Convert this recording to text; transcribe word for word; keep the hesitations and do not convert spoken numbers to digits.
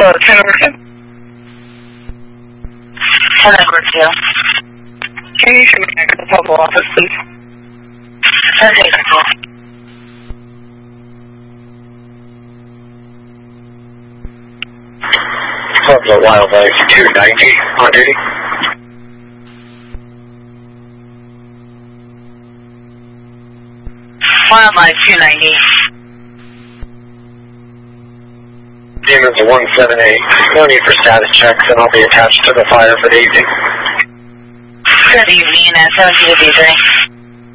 Uh, ten over ten. ten over two. Can you show me next to the Pueblo office, please? ten over two. Pueblo Wildlife two ninety on duty. Wildlife two ninety. Demons one seven eight. No need for status checks, and I'll be attached to the fire for the evening. Good evening, uh, seventeen fifty-three.